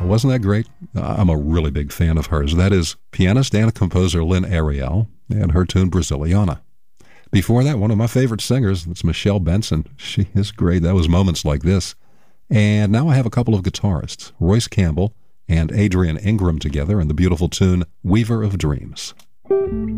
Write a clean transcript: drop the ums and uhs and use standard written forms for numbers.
Wasn't that great? I'm a really big fan of hers. That is pianist and composer Lynn Ariel and her tune Braziliana. Before that, one of my favorite singers, it's Michelle Benson. She is great. That was Moments Like This. And now I have a couple of guitarists, Royce Campbell and Adrian Ingram together in the beautiful tune Weaver of Dreams.